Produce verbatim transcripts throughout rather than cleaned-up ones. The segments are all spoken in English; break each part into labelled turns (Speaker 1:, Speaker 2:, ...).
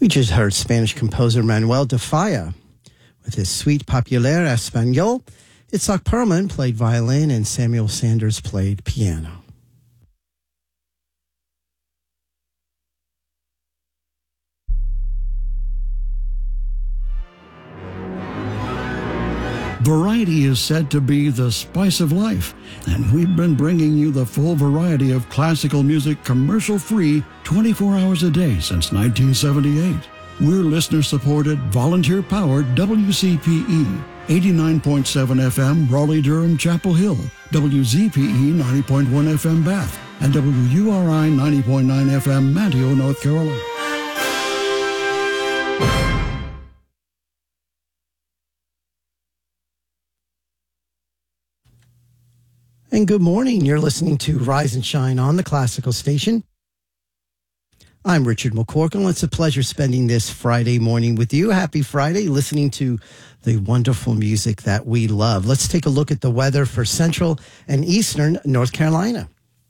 Speaker 1: We just heard Spanish composer Manuel de Falla with his Suite Populaire Espagnole. Itzhak Perlman played violin and Samuel Sanders played piano.
Speaker 2: Variety is said to be the spice of life, and we've been bringing you the full variety of classical music commercial-free twenty-four hours a day since nineteen seventy-eight. We're listener-supported, volunteer-powered W C P E, eighty-nine point seven F M Raleigh-Durham Chapel Hill, W Z P E ninety point one F M Bath, and W U R I ninety point nine F M Manteo, North Carolina.
Speaker 1: And good morning. You're listening to Rise and Shine on the Classical Station. I'm Richard McCorkle. It's a pleasure spending this Friday morning with you. Happy Friday, listening to the wonderful music that we love. Let's take a look at the weather for Central and Eastern North Carolina.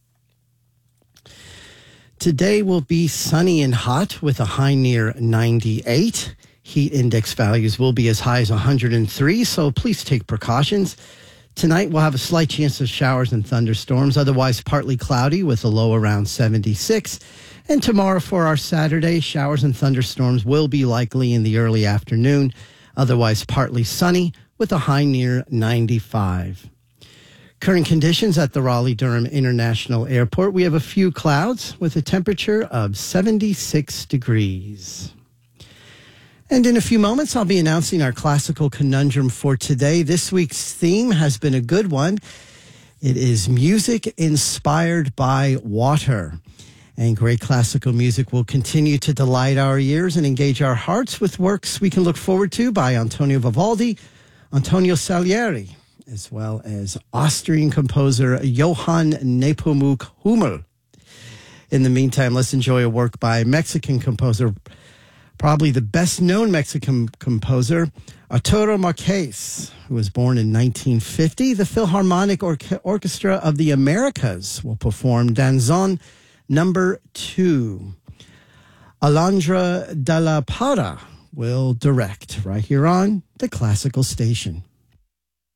Speaker 1: Today will be sunny and hot with a high near ninety-eight. Heat index values will be as high as one hundred three, so please take precautions. Tonight, we'll have a slight chance of showers and thunderstorms, otherwise partly cloudy with a low around seventy-six. And tomorrow for our Saturday, showers and thunderstorms will be likely in the early afternoon, otherwise partly sunny with a high near ninety-five. Current conditions at the Raleigh-Durham International Airport, we have a few clouds with a temperature of seventy-six degrees. And in a few moments, I'll be announcing our classical conundrum for today. This week's theme has been a good one. It is music inspired by water. And great classical music will continue to delight our ears and engage our hearts with works we can look forward to by Antonio Vivaldi, Antonio Salieri, as well as Austrian composer Johann Nepomuk Hummel. In the meantime, let's enjoy a work by Mexican composer, probably the best-known Mexican composer, Arturo Marquez, who was born in nineteen fifty. The Philharmonic Or- Orchestra of the Americas will perform Danzón Number Two. Alondra de la Parra will direct right here on the Classical Station.